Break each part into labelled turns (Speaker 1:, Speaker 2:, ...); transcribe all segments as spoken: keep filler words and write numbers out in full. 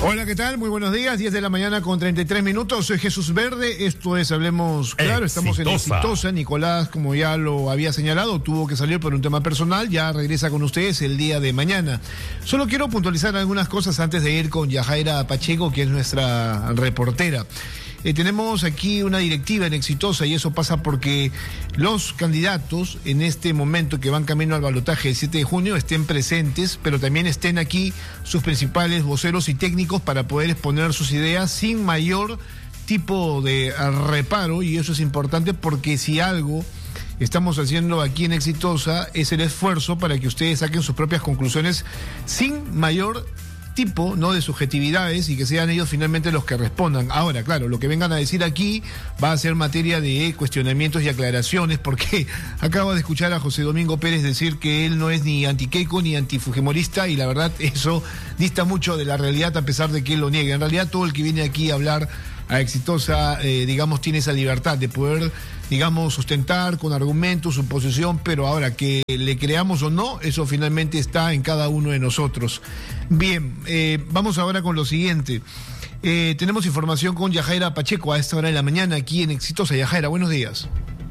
Speaker 1: Hola, ¿qué tal? Muy buenos días, diez de la mañana con treinta y tres minutos. Soy Jesús Verde, esto es Hablemos Claro, estamos en Exitosa. Nicolás, como ya lo había señalado, tuvo que salir por un tema personal, ya regresa con ustedes el día de mañana. Solo quiero puntualizar algunas cosas antes de ir con Yajaira Pacheco, que es nuestra reportera. Eh, tenemos aquí una directiva en Exitosa y eso pasa porque los candidatos en este momento que van camino al balotaje el siete de junio estén presentes, pero también estén aquí sus principales voceros y técnicos para poder exponer sus ideas sin mayor tipo de reparo, y eso es importante porque si algo estamos haciendo aquí en Exitosa es el esfuerzo para que ustedes saquen sus propias conclusiones sin mayor tipo, ¿no?, de subjetividades, y que sean ellos finalmente los que respondan. Ahora, claro, lo que vengan a decir aquí va a ser materia de cuestionamientos y aclaraciones, porque acabo de escuchar a José Domingo Pérez decir que él no es ni antiqueco ni antifujimorista, y la verdad eso dista mucho de la realidad, a pesar de que él lo niegue. En realidad todo el que viene aquí a hablar a Exitosa, eh, digamos, tiene esa libertad de poder, digamos, sustentar con argumentos su posición, pero ahora que le creamos o no, eso finalmente está en cada uno de nosotros. Bien, eh, vamos ahora con lo siguiente. Eh, tenemos información con Yajaira Pacheco a esta hora de la mañana aquí en Exitosa. Yajaira, buenos días.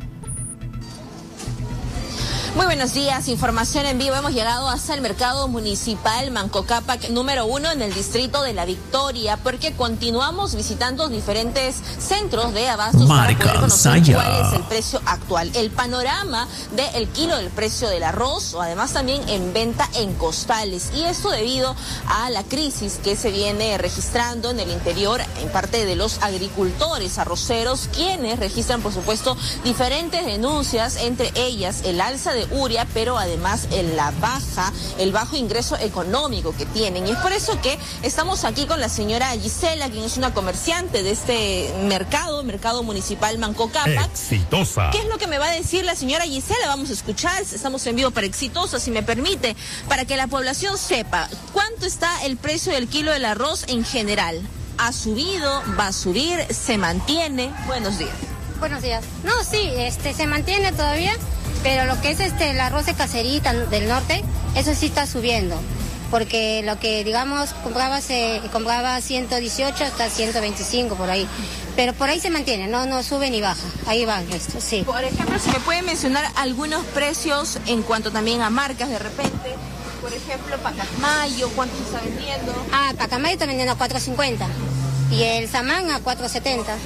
Speaker 2: Muy buenos días, información en vivo. Hemos llegado hasta el mercado municipal Manco Cápac número uno en el distrito de La Victoria, porque continuamos visitando diferentes centros de abastos para poder conocer cuál es el precio actual, el panorama del kilo del precio del arroz, o además también en venta en costales, y esto debido a la crisis que se viene registrando en el interior en parte de los agricultores arroceros, quienes registran por supuesto diferentes denuncias, entre ellas el alza de uria, pero además en la baja, el bajo ingreso económico que tienen. Y es por eso que estamos aquí con la señora Gisela, quien es una comerciante de este mercado, mercado municipal Manco Cápac.
Speaker 3: Exitosa.
Speaker 2: ¿Qué es lo que me va a decir la señora Gisela? Vamos a escuchar, estamos en vivo para Exitosa, si me permite, para que la población sepa cuánto está el precio del kilo del arroz en general. ¿Ha subido? ¿Va a subir? ¿Se mantiene? Buenos días.
Speaker 4: Buenos días. No, sí, este, se mantiene todavía. Pero lo que es este el arroz de caserita del norte, eso sí está subiendo. Porque lo que, digamos, compraba, se, compraba ciento dieciocho hasta ciento veinticinco por ahí. Pero por ahí se mantiene, no, no sube ni baja. Ahí van estos, sí.
Speaker 2: Por ejemplo, si me puede mencionar algunos precios en cuanto también a marcas de repente. Por ejemplo, Pacamayo, ¿cuánto se está vendiendo?
Speaker 4: Ah, Pacamayo está vendiendo a cuatro cincuenta. Y el Samán a cuatro setenta.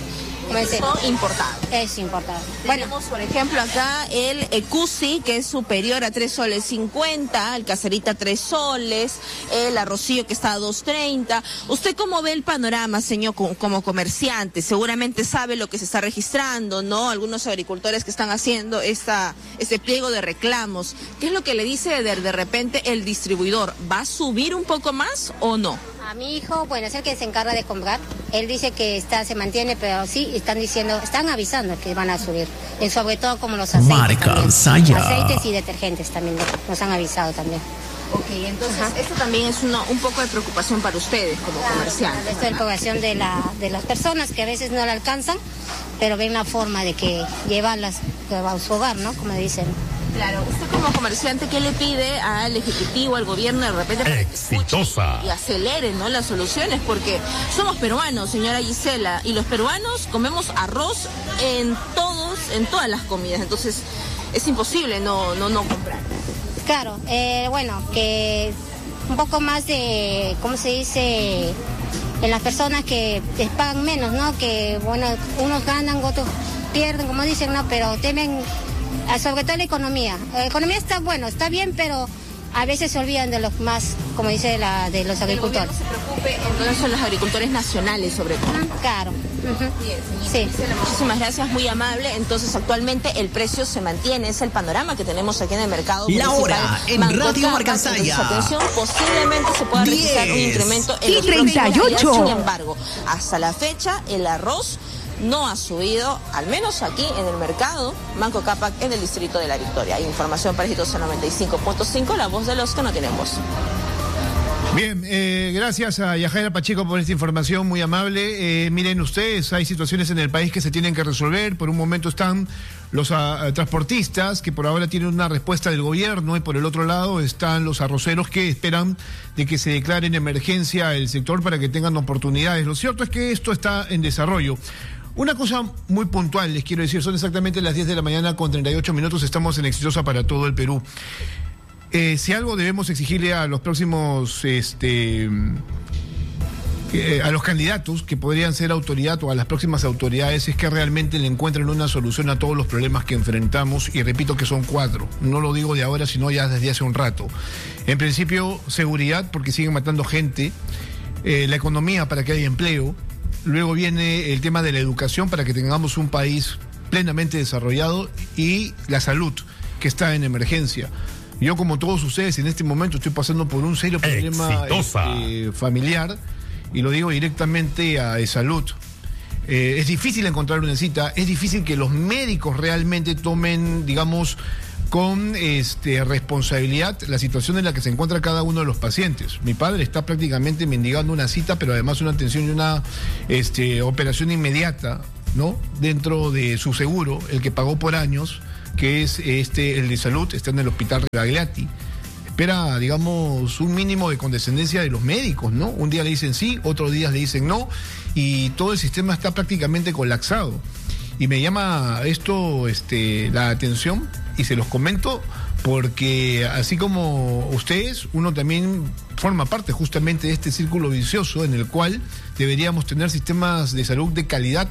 Speaker 2: Son importados.
Speaker 4: Es importado.
Speaker 2: Tenemos, bueno, por ejemplo, acá el Ecusi, que es superior a tres soles cincuenta, el Caserita tres soles, el Arrocillo que está a dos treinta. ¿Usted cómo ve el panorama, señor, como comerciante? Seguramente sabe lo que se está registrando, ¿no? Algunos agricultores que están haciendo esta, este pliego de reclamos. ¿Qué es lo que le dice de, de repente el distribuidor? ¿Va a subir un poco más o no?
Speaker 4: A mi hijo, bueno, es el que se encarga de comprar. Él dice que está, se mantiene, pero sí están diciendo, están avisando que van a subir. Y sobre todo como los aceites.
Speaker 3: Marca Saya.
Speaker 4: Aceites y detergentes también nos han avisado también.
Speaker 2: Ok, entonces Ajá. esto también es una, un poco de preocupación para ustedes como claro, comerciantes.
Speaker 4: Esto es preocupación de, la, de las personas que a veces no la alcanzan, pero ven la forma de que llevarlas a su hogar, ¿no? Como dicen.
Speaker 2: Claro, usted como comerciante, ¿qué le pide al Ejecutivo, al gobierno de repente para
Speaker 3: Exitosa.
Speaker 2: que y acelere, ¿no?, las soluciones? Porque somos peruanos, señora Gisela, y los peruanos comemos arroz en todos, en todas las comidas, entonces es imposible no, no, no comprar.
Speaker 4: Claro, eh, bueno, que un poco más de, ¿cómo se dice?, en las personas que les pagan menos, ¿no? Que, bueno, unos ganan, otros pierden, como dicen, ¿no? Pero temen, sobre todo la economía. La economía está bueno, está bien, pero a veces se olvidan de los más, como dice la de los agricultores.
Speaker 2: El gobierno se preocupe, entonces son los agricultores nacionales sobre todo.
Speaker 4: Uh-huh, claro. Uh-huh.
Speaker 2: Bien,
Speaker 4: sí.
Speaker 2: Muchísimas gracias, muy amable. Entonces actualmente el precio se mantiene, es el panorama que tenemos aquí en el mercado
Speaker 3: La hora en
Speaker 2: Manco
Speaker 3: Radio
Speaker 2: Cápac.
Speaker 3: Marca Saya.
Speaker 2: Atención, posiblemente se pueda registrar un incremento en los
Speaker 3: treinta y ocho.
Speaker 2: Sin embargo, hasta la fecha el arroz no ha subido, al menos aquí en el mercado Manco Cápac, en el distrito de La Victoria. Hay información para Exitosa noventa y cinco punto cinco, la voz de los que no tienen voz.
Speaker 1: Bien, eh, gracias a Yajaira Pacheco por esta información muy amable. Eh, miren ustedes, hay situaciones en el país que se tienen que resolver. Por un momento están los a, transportistas, que por ahora tienen una respuesta del gobierno, y por el otro lado están los arroceros que esperan de que se declare en emergencia el sector para que tengan oportunidades. Lo cierto es que esto está en desarrollo. Una cosa muy puntual, les quiero decir, son exactamente las diez de la mañana con treinta y ocho minutos, estamos en Exitosa para todo el Perú. Eh, si algo debemos exigirle a los próximos, este, eh, a los candidatos que podrían ser autoridad o a las próximas autoridades es que realmente le encuentren una solución a todos los problemas que enfrentamos, y repito que son cuatro, no lo digo de ahora sino ya desde hace un rato. En principio, seguridad, porque siguen matando gente, eh, la economía para que haya empleo, luego viene el tema de la educación para que tengamos un país plenamente desarrollado, y la salud, que está en emergencia. Yo, como todos ustedes, en este momento estoy pasando por un serio problema este, familiar, y lo digo directamente a de salud. Eh, es difícil encontrar una cita, es difícil que los médicos realmente tomen, digamos, con este, responsabilidad la situación en la que se encuentra cada uno de los pacientes. Mi padre está prácticamente mendigando una cita, pero además una atención y una este, operación inmediata, ¿no? Dentro de su seguro, el que pagó por años, que es este el de salud, está en el hospital Rebagliati. Espera, digamos, un mínimo de condescendencia de los médicos, ¿no? Un día le dicen sí, otros días le dicen no, y todo el sistema está prácticamente colapsado. Y me llama esto este, la atención, y se los comento porque así como ustedes, uno también forma parte justamente de este círculo vicioso en el cual deberíamos tener sistemas de salud de calidad,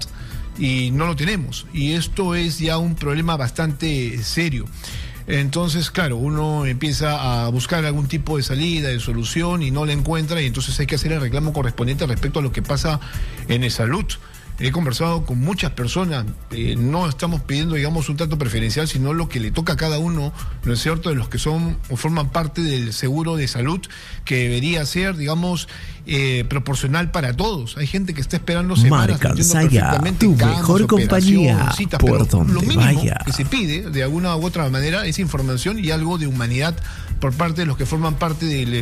Speaker 1: y no lo tenemos, y esto es ya un problema bastante serio. Entonces, claro, uno empieza a buscar algún tipo de salida, de solución, y no la encuentra, y entonces hay que hacer el reclamo correspondiente respecto a lo que pasa en el salud. He conversado con muchas personas, eh, no estamos pidiendo, digamos, un trato preferencial, sino lo que le toca a cada uno, ¿no es cierto?, de los que son o forman parte del seguro de salud, que debería ser, digamos, eh, proporcional para todos. Hay gente que está esperando semanas,
Speaker 3: Marca Saya, tu mejor compañía,
Speaker 1: citas,
Speaker 3: por
Speaker 1: pero
Speaker 3: donde
Speaker 1: lo mínimo
Speaker 3: vaya.
Speaker 1: que se pide, de alguna u otra manera, es información y algo de humanidad por parte de los que forman parte del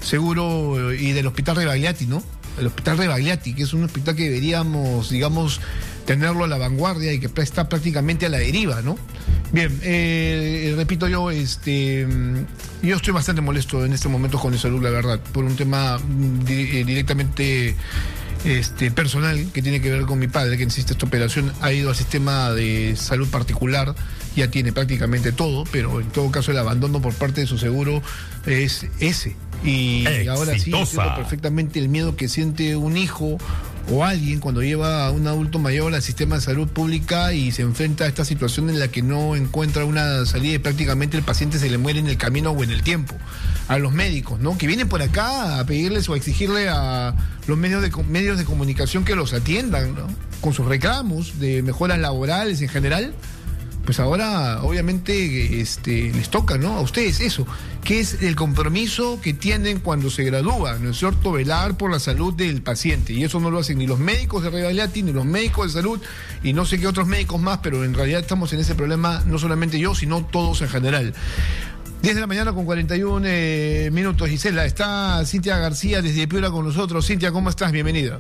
Speaker 1: seguro y del hospital Rebagliati, ¿no? El hospital Rebagliati, que es un hospital que deberíamos, digamos, tenerlo a la vanguardia y que está prácticamente a la deriva, ¿no? Bien, eh, repito yo, este, yo estoy bastante molesto en este momento con el salud, la verdad, por un tema di- directamente este, personal que tiene que ver con mi padre, que necesita esta operación. Ha ido al sistema de salud particular, ya tiene prácticamente todo, pero en todo caso el abandono por parte de su seguro es ese. Y
Speaker 3: Exitosa.
Speaker 1: Ahora sí entiendo perfectamente el miedo que siente un hijo o alguien cuando lleva a un adulto mayor al sistema de salud pública y se enfrenta a esta situación en la que no encuentra una salida y prácticamente el paciente se le muere en el camino o en el tiempo. A los médicos, ¿no?, que vienen por acá a pedirles o a exigirle a los medios de, medios de comunicación que los atiendan, ¿no?, con sus reclamos de mejoras laborales en general. Pues ahora, obviamente, este, les toca, ¿no?, a ustedes eso, que es el compromiso que tienen cuando se gradúan, ¿no es cierto?, velar por la salud del paciente, y eso no lo hacen ni los médicos de Rebagliati, ni los médicos de salud, y no sé qué otros médicos más, pero en realidad estamos en ese problema, no solamente yo, sino todos en general. diez de la mañana con cuarenta y uno eh, minutos, Gisela. Está Cintia García desde Piura con nosotros. Cintia, ¿cómo estás? Bienvenida.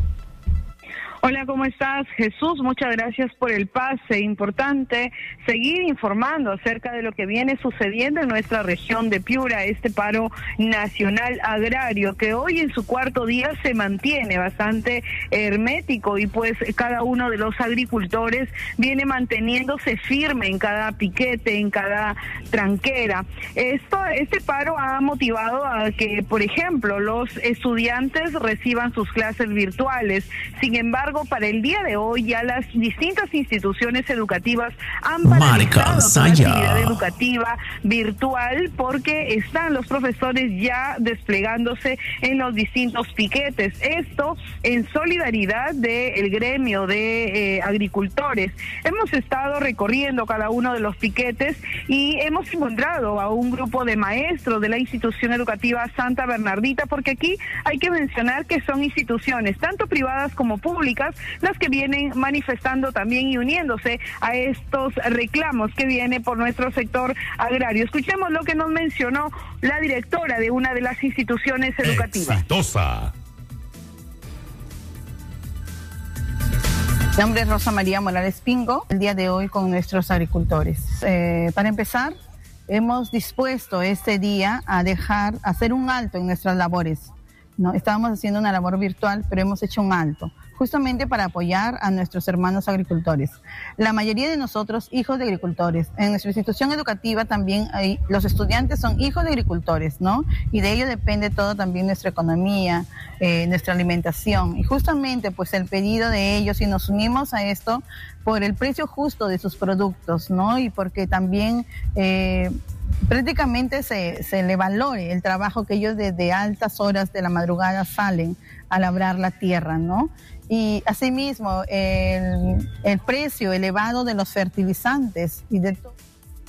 Speaker 5: Hola, ¿cómo estás, Jesús? Muchas gracias por el pase. Importante seguir informando acerca de lo que viene sucediendo en nuestra región de Piura, este paro nacional agrario que hoy en su cuarto día se mantiene bastante hermético, y pues cada uno de los agricultores viene manteniéndose firme en cada piquete, en cada tranquera. Esto, este paro ha motivado a que, por ejemplo, los estudiantes reciban sus clases virtuales. Sin embargo, para el día de hoy ya las distintas instituciones educativas han paralizado la actividad educativa virtual porque están los profesores ya desplegándose en los distintos piquetes. Esto en solidaridad del gremio de eh, agricultores. Hemos estado recorriendo cada uno de los piquetes y hemos encontrado a un grupo de maestros de la institución educativa Santa Bernardita, porque aquí hay que mencionar que son instituciones tanto privadas como públicas económicas las que vienen manifestando también y uniéndose a estos reclamos que viene por nuestro sector agrario. Escuchemos lo que nos mencionó la directora de una de las instituciones educativas.
Speaker 6: Exitosa.
Speaker 7: Mi nombre es Rosa María Morales Pingo, el día de hoy con nuestros agricultores. Eh, para empezar, hemos dispuesto este día a dejar, a hacer un alto en nuestras labores, ¿no? Estábamos haciendo una labor virtual, pero hemos hecho un alto, justamente para apoyar a nuestros hermanos agricultores. La mayoría de nosotros, hijos de agricultores. En nuestra institución educativa también hay, los estudiantes son hijos de agricultores, ¿no? Y de ello depende todo también nuestra economía, eh, nuestra alimentación. Y justamente, pues, el pedido de ellos, y nos unimos a esto por el precio justo de sus productos, ¿no? Y porque también eh, prácticamente se, se le valore el trabajo que ellos desde altas horas de la madrugada salen a labrar la tierra, ¿no? Y asimismo, el, el precio elevado de los fertilizantes y de todo.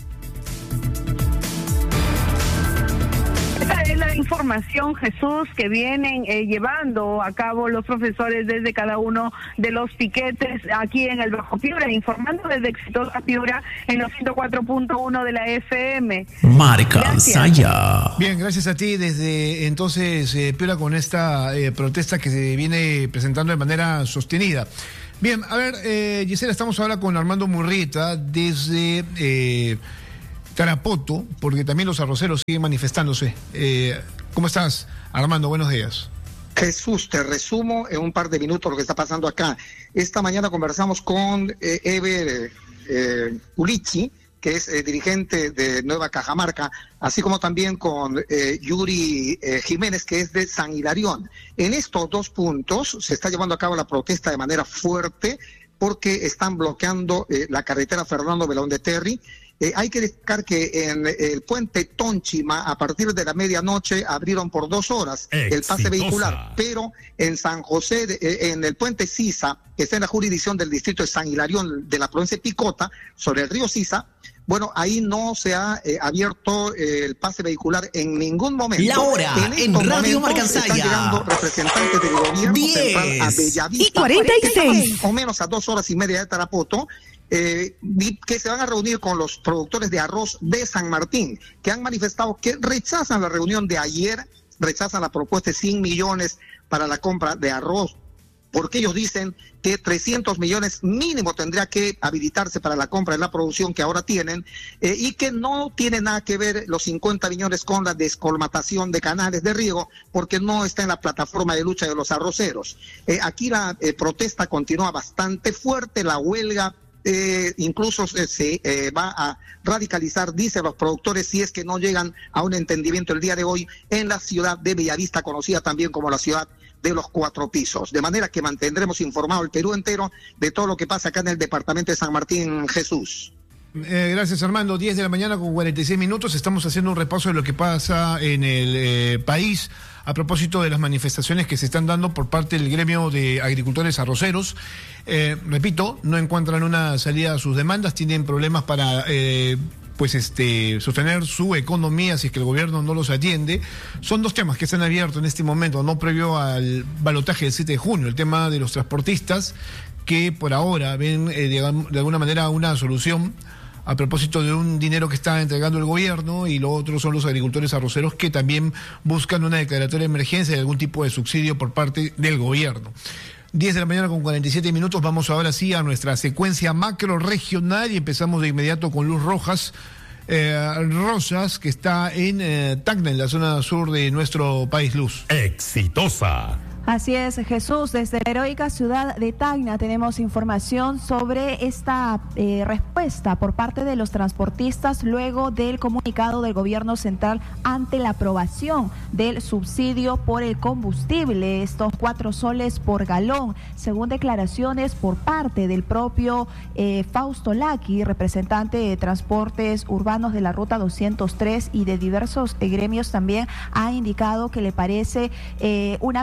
Speaker 5: Esta es la información, Jesús, que vienen eh, llevando a cabo los profesores desde cada uno de los piquetes aquí en el Bajo Piura, informando desde Exitosa Piura en los ciento cuatro punto uno de la F M.
Speaker 3: Marca Saya.
Speaker 1: Bien, gracias a ti desde entonces eh, Piura con esta eh, protesta que se viene presentando de manera sostenida. Bien, a ver, eh, Gisela, estamos ahora con Armando Murrieta desde Eh, Tarapoto, porque también los arroceros siguen manifestándose. Eh, ¿Cómo estás, Armando? Buenos días.
Speaker 8: Jesús, te resumo en un par de minutos lo que está pasando acá. Esta mañana conversamos con eh, Eber eh, Ulichi, que es eh, dirigente de Nueva Cajamarca, así como también con eh, Yuri eh, Jiménez, que es de San Hilarión. En estos dos puntos se está llevando a cabo la protesta de manera fuerte porque están bloqueando eh, la carretera Fernando Belón de Terry. Eh, hay que destacar que en el puente Tónchima, a partir de la medianoche, abrieron por dos horas Exitosa. el pase vehicular, pero en San José, de, eh, en el puente Sisa, que está en la jurisdicción del distrito de San Hilarión de la provincia de Picota, sobre el río Sisa, bueno, ahí no se ha eh, abierto eh, el pase vehicular en ningún momento.
Speaker 3: La hora en, en Radio Marca Saya.
Speaker 8: Están llegando representantes del gobierno central a Bellavista,
Speaker 3: y cuarenta y seis.
Speaker 8: O menos a dos horas y media de Tarapoto, Eh, que se van a reunir con los productores de arroz de San Martín, que han manifestado que rechazan la reunión de ayer, rechazan la propuesta de cien millones para la compra de arroz, porque ellos dicen que trescientos millones mínimo tendría que habilitarse para la compra de la producción que ahora tienen, eh, y que no tiene nada que ver los cincuenta millones con la descolmatación de canales de riego, porque no está en la plataforma de lucha de los arroceros. Eh, aquí la eh, protesta continúa bastante fuerte, la huelga Eh, incluso eh, se eh, va a radicalizar, dicen los productores, si es que no llegan a un entendimiento el día de hoy en la ciudad de Bellavista, conocida también como la ciudad de los cuatro pisos. De manera que mantendremos informado el Perú entero de todo lo que pasa acá en el departamento de San Martín, Jesús.
Speaker 1: Eh, gracias, Armando. diez de la mañana con cuarenta y seis minutos. Estamos haciendo un repaso de lo que pasa en el eh, país a propósito de las manifestaciones que se están dando por parte del gremio de agricultores arroceros. Eh, repito, no encuentran una salida a sus demandas, tienen problemas para eh, pues este sostener su economía si es que el gobierno no los atiende. Son dos temas que están abiertos en este momento, no previo al balotaje del siete de junio, el tema de los transportistas, que por ahora ven eh, de, de alguna manera una solución a propósito de un dinero que está entregando el gobierno, y lo otro son los agricultores arroceros que también buscan una declaratoria de emergencia de algún tipo de subsidio por parte del gobierno. diez de la mañana con cuarenta y siete minutos, vamos ahora sí a nuestra secuencia macro regional y empezamos de inmediato con Luz Rojas, eh, Rosas, que está en eh, Tacna, en la zona sur de nuestro país. Luz.
Speaker 6: Exitosa.
Speaker 9: Así es, Jesús, desde la heroica ciudad de Tacna tenemos información sobre esta eh, respuesta por parte de los transportistas luego del comunicado del gobierno central ante la aprobación del subsidio por el combustible, estos cuatro soles por galón, según declaraciones por parte del propio eh, Fausto Laki, representante de transportes urbanos de la ruta doscientos tres y de diversos eh, gremios, también ha indicado que le parece eh, una medida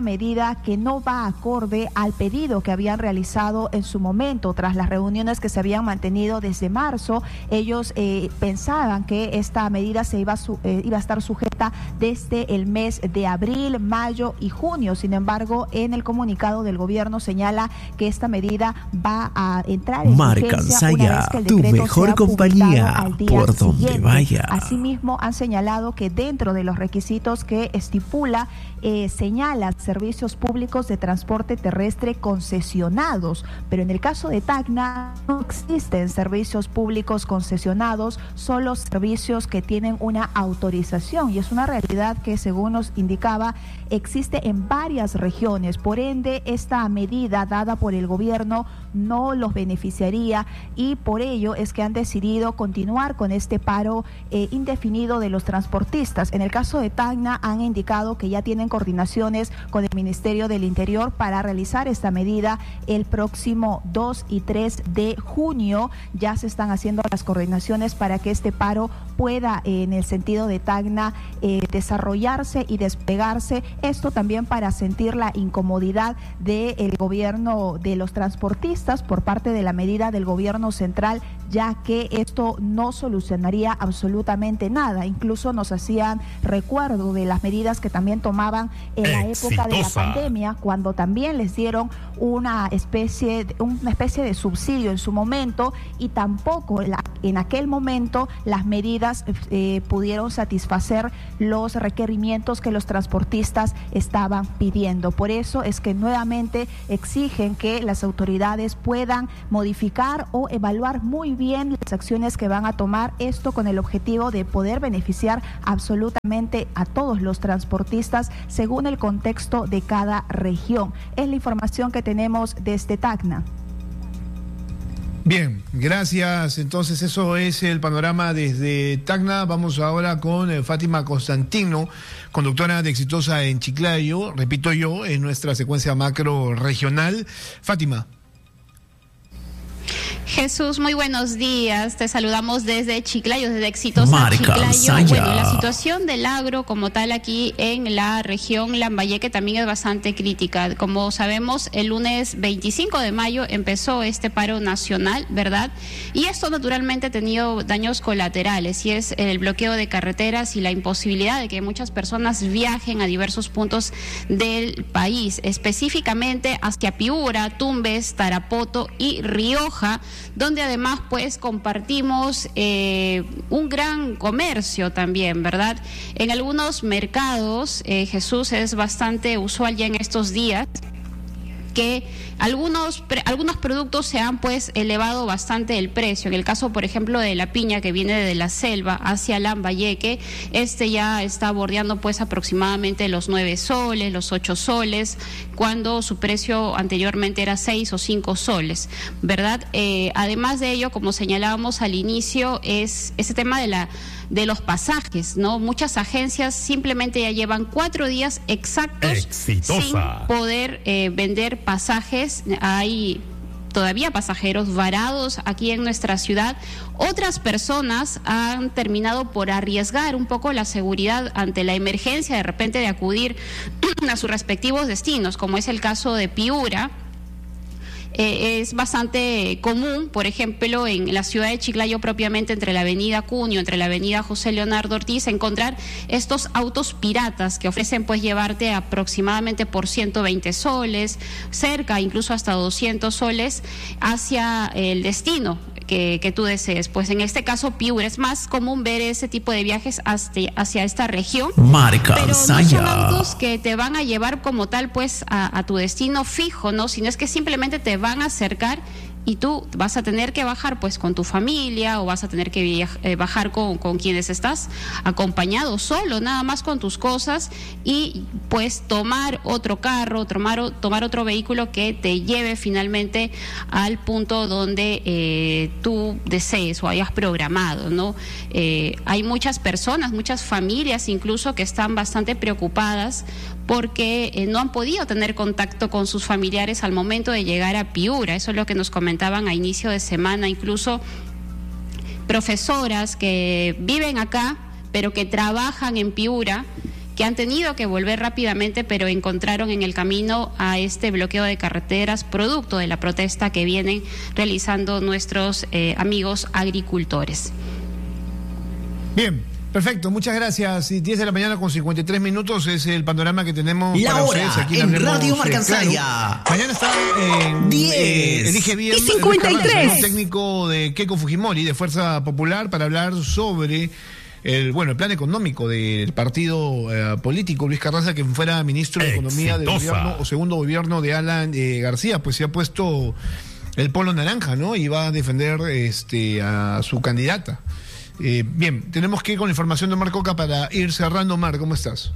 Speaker 9: medida que no va acorde al pedido que habían realizado en su momento tras las reuniones que se habían mantenido desde marzo. Ellos eh, pensaban que esta medida se iba a, su, eh, iba a estar sujeta desde el mes de abril, mayo y junio. Sin embargo, en el comunicado del gobierno señala que esta medida va a entrar en vigencia una vez que el decreto
Speaker 3: tu mejor
Speaker 9: sea
Speaker 3: compañía
Speaker 9: al día
Speaker 3: por donde
Speaker 9: siguiente.
Speaker 3: vaya.
Speaker 9: Asimismo, han señalado que dentro de los requisitos que estipula, eh, señala servicios públicos de transporte terrestre concesionados, pero en el caso de Tacna no existen servicios públicos concesionados, solo servicios que tienen una autorización, y es una realidad que, según nos indicaba, existe en varias regiones. Por ende, esta medida dada por el gobierno no los beneficiaría, y por ello es que han decidido continuar con este paro eh, indefinido de los transportistas. En el caso de Tacna han indicado que ya tienen coordinaciones con el Ministerio del Interior para realizar esta medida el próximo dos y tres de junio. Ya se están haciendo las coordinaciones para que este paro pueda, eh, en el sentido de Tacna, eh, desarrollarse y desplegarse. Esto también para sentir la incomodidad del gobierno de los transportistas por parte de la medida del gobierno central, ya que esto no solucionaría absolutamente nada. Incluso nos hacían recuerdo de las medidas que también tomaban en la época de la pandemia, cuando también les dieron una especie de, una especie de subsidio en su momento, y tampoco la, en aquel momento las medidas eh, pudieron satisfacer los requerimientos que los transportistas estaban pidiendo. Por eso es que nuevamente exigen que las autoridades puedan modificar o evaluar muy bien las acciones que van a tomar, esto con el objetivo de poder beneficiar absolutamente a todos los transportistas según el contexto de cada región. Es la información que tenemos desde Tacna.
Speaker 1: Bien, gracias. Entonces eso es el panorama desde Tacna. Vamos ahora con eh, Fátima Constantino, conductora de Exitosa en Chiclayo. Repito yo, en nuestra secuencia macro regional. Fátima.
Speaker 10: Jesús, muy buenos días. Te saludamos desde Chiclayo, desde Exitosa
Speaker 3: Marca
Speaker 10: Chiclayo.
Speaker 3: Saya.
Speaker 10: Bueno, la situación del agro como tal aquí en la región Lambayeque también es bastante crítica. Como sabemos, el lunes veinticinco de mayo empezó este paro nacional, ¿verdad? Y esto naturalmente ha tenido daños colaterales, y es el bloqueo de carreteras y la imposibilidad de que muchas personas viajen a diversos puntos del país, específicamente hacia Piura, Tumbes, Tarapoto y Rioja, donde además pues compartimos eh, un gran comercio también, ¿verdad? En algunos mercados, eh, Jesús, es bastante usual ya en estos días que algunos algunos productos se han pues elevado bastante el precio. En el caso, por ejemplo, de la piña que viene de la selva hacia Lambayeque, este ya está bordeando pues aproximadamente los nueve soles, los ocho soles, cuando su precio anteriormente era seis o cinco soles, ¿verdad? Eh, además de ello, como señalábamos al inicio, es ese tema de la de los pasajes, ¿no? Muchas agencias simplemente ya llevan cuatro días exactos
Speaker 6: Exitosa.
Speaker 10: sin poder eh, vender pasajes. Hay todavía pasajeros varados aquí en nuestra ciudad. Otras personas han terminado por arriesgar un poco la seguridad ante la emergencia de repente de acudir a sus respectivos destinos, como es el caso de Piura. Eh, es bastante común, por ejemplo, en la ciudad de Chiclayo propiamente, entre la avenida Cunio, entre la avenida José Leonardo Ortiz, encontrar estos autos piratas que ofrecen pues llevarte aproximadamente por ciento veinte soles, cerca incluso hasta doscientos soles hacia el destino que, que tú desees. Pues en este caso Piura, es más común ver ese tipo de viajes hacia, hacia esta región.
Speaker 3: Marca
Speaker 10: pero no
Speaker 3: Saya.
Speaker 10: son autos que te van a llevar como tal pues a, a tu destino fijo, ¿no? Sino es que simplemente te van a acercar y tú vas a tener que bajar pues con tu familia, o vas a tener que viajar, eh, bajar con, con quienes estás acompañado, solo, nada más con tus cosas, y pues tomar otro carro, tomar, tomar otro vehículo que te lleve finalmente al punto donde eh, tú desees o hayas programado, ¿no? Eh, hay muchas personas, muchas familias incluso, que están bastante preocupadas porque eh, no han podido tener contacto con sus familiares al momento de llegar a Piura. Eso es lo que nos comentaban a inicio de semana, incluso profesoras que viven acá pero que trabajan en Piura, que han tenido que volver rápidamente, pero encontraron en el camino a este bloqueo de carreteras producto de la protesta que vienen realizando nuestros eh, amigos agricultores.
Speaker 1: Bien, perfecto, muchas gracias. diez de la mañana con cincuenta y tres minutos es el panorama que tenemos
Speaker 3: la
Speaker 1: para
Speaker 3: hora
Speaker 1: ustedes aquí
Speaker 3: en
Speaker 1: Hablemos,
Speaker 3: Radio
Speaker 1: eh,
Speaker 3: Marcansaya.
Speaker 1: Claro. Mañana está en
Speaker 3: diez
Speaker 1: eh, Elige Bien,
Speaker 3: y cincuenta y tres.
Speaker 1: Luis Carranza, ¿no? Técnico de Keiko Fujimori, de Fuerza Popular, para hablar sobre el bueno el plan económico del partido eh, político. Luis Carranza, que fuera ministro de Economía del gobierno o segundo gobierno de Alan eh, García, pues se ha puesto el polo naranja, ¿no? Y va a defender este a su candidata. Eh, bien, tenemos que ir con la información de Omar Coca para ir cerrando. Omar, ¿cómo estás?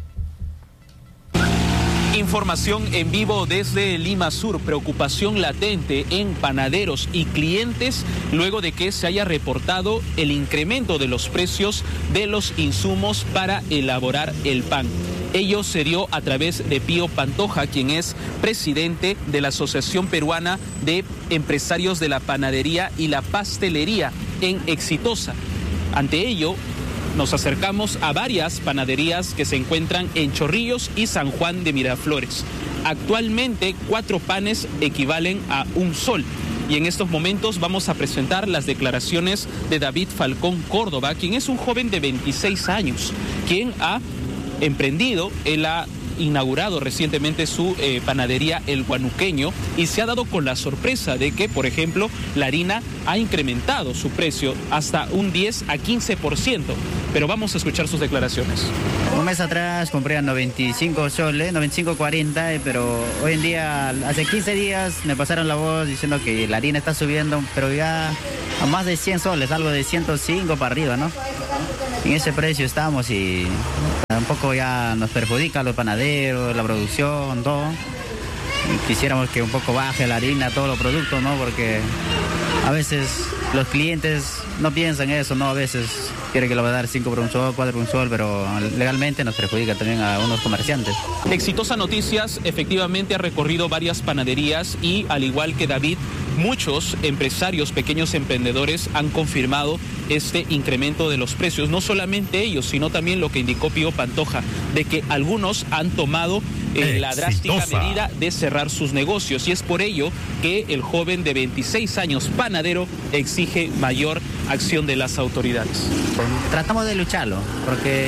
Speaker 11: Información en vivo desde Lima Sur. Preocupación latente en panaderos y clientes luego de que se haya reportado el incremento de los precios de los insumos para elaborar el pan. Ello se dio a través de Pío Pantoja, quien es presidente de la Asociación Peruana de Empresarios de la Panadería y la Pastelería en Exitosa. Ante ello, nos acercamos a varias panaderías que se encuentran en Chorrillos y San Juan de Miraflores. Actualmente, cuatro panes equivalen a un sol. Y en estos momentos vamos a presentar las declaraciones de David Falcón Córdoba, quien es un joven de veintiséis años, quien ha emprendido, él ha inaugurado recientemente su eh, panadería El Guanuqueño y se ha dado con la sorpresa de que, por ejemplo, la harina ha incrementado su precio hasta un diez a quince por ciento. Pero vamos a escuchar sus declaraciones.
Speaker 12: Un mes atrás compré a noventa y cinco soles, noventa y cinco cuarenta, pero hoy en día, hace quince días me pasaron la voz diciendo que la harina está subiendo, pero ya a más de cien soles, algo de ciento cinco para arriba, ¿no? En ese precio estamos y un poco ya nos perjudica a los panaderos, la producción, todo. Y quisiéramos que un poco baje la harina, todos los productos, ¿no? Porque a veces los clientes no piensan eso, ¿no? A veces quieren que lo va a dar cinco por un sol, cuatro por un sol, pero legalmente nos perjudica también a unos comerciantes.
Speaker 11: Exitosa Noticias efectivamente ha recorrido varias panaderías y, al igual que David, muchos empresarios, pequeños emprendedores han confirmado este incremento de los precios. No solamente ellos, sino también lo que indicó Pío Pantoja, de que algunos han tomado eh, la drástica medida de cerrar sus negocios. Y es por ello que el joven de veintiséis años, panadero, exige mayor acción de las autoridades.
Speaker 12: Tratamos de lucharlo, porque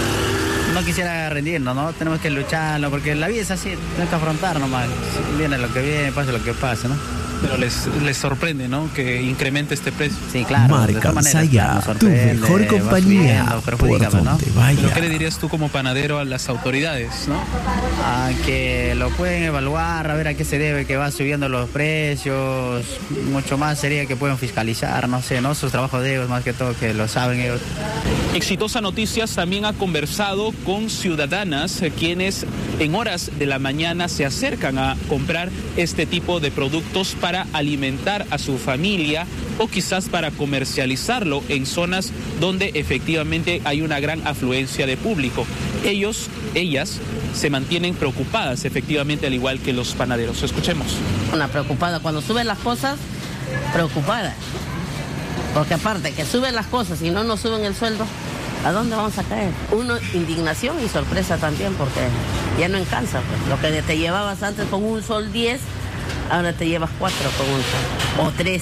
Speaker 12: no quisiera rendirnos, ¿no? Tenemos que lucharlo, porque la vida es así, tenemos que afrontar nomás. Viene lo que viene, pase lo que pase, ¿no?
Speaker 11: Pero les, les sorprende, ¿no?, que incremente este precio.
Speaker 12: Sí, claro.
Speaker 3: Marcansaya, tu mejor compañía, por donde ¿no? vaya.
Speaker 11: ¿Pero qué le dirías tú como panadero a las autoridades, no?
Speaker 12: A que lo pueden evaluar, a ver a qué se debe, que va subiendo los precios. Mucho más sería que puedan fiscalizar, no sé, ¿no? Sus trabajos de ellos, más que todo, que lo saben ellos.
Speaker 11: Exitosa Noticias también ha conversado con ciudadanas eh, quienes en horas de la mañana se acercan a comprar este tipo de productos para alimentar a su familia o quizás para comercializarlo en zonas donde efectivamente hay una gran afluencia de público. Ellos, ellas, se mantienen preocupadas efectivamente, al igual que los panaderos. Escuchemos.
Speaker 13: Una preocupada, cuando suben las cosas, preocupada. Porque aparte que suben las cosas y no nos suben el sueldo, ¿a dónde vamos a caer? Uno, indignación y sorpresa también, porque ya no alcanza. Pues. Lo que te llevabas antes con un sol diez, ahora te llevas cuatro con un sol, o tres.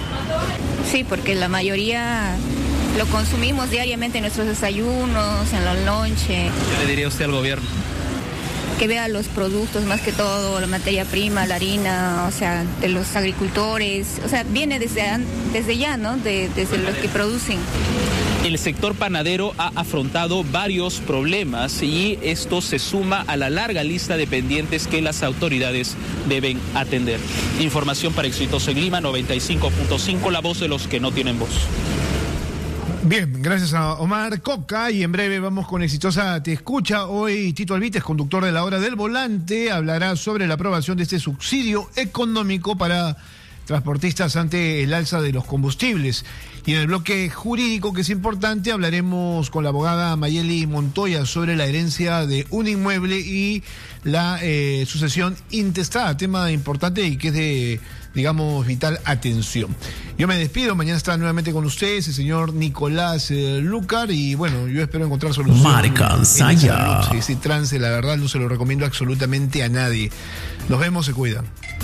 Speaker 14: Sí, porque la mayoría lo consumimos diariamente en nuestros desayunos, en los lonches.
Speaker 11: ¿Qué le diría usted al gobierno?
Speaker 14: Que vea los productos, más que todo, la materia prima, la harina, o sea, de los agricultores, o sea, viene desde, desde ya, ¿no? De, desde los que producen.
Speaker 11: El sector panadero ha afrontado varios problemas y esto se suma a la larga lista de pendientes que las autoridades deben atender. Información para Exitosa en Lima, noventa y cinco punto cinco, la voz de los que no tienen voz.
Speaker 1: Bien, gracias a Omar Coca, y en breve vamos con Exitosa Te Escucha. Hoy Tito Albites, conductor de La Hora del Volante, hablará sobre la aprobación de este subsidio económico para transportistas ante el alza de los combustibles. Y en el bloque jurídico, que es importante, hablaremos con la abogada Mayeli Montoya sobre la herencia de un inmueble y la eh, sucesión intestada, tema importante y que es de, digamos, vital atención. Yo me despido, mañana está nuevamente con ustedes el señor Nicolás eh, Lucar y bueno, yo espero encontrar solución.
Speaker 3: Marca Saya.
Speaker 1: Ese trance, la verdad, no se lo recomiendo absolutamente a nadie. Nos vemos, se cuidan.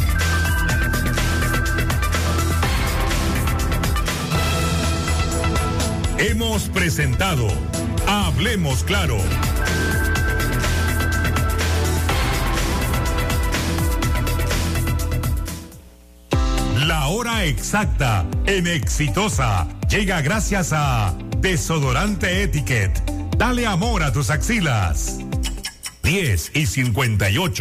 Speaker 6: Hemos presentado Hablemos Claro. La hora exacta en Exitosa llega gracias a Desodorante Etiquette. Dale amor a tus axilas. diez y cincuenta y ocho.